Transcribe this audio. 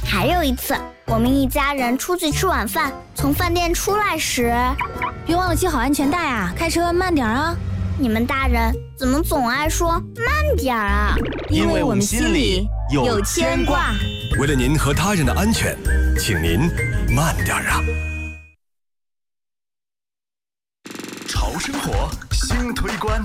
还有一次，我们一家人出去吃晚饭，从饭店出来时， 别忘了系好安全带啊，开车慢点啊。 你们大人怎么总爱说慢点啊？ 因为我们心里有牵挂。 为了您和他人的安全，请您慢点啊。潮生活新推关。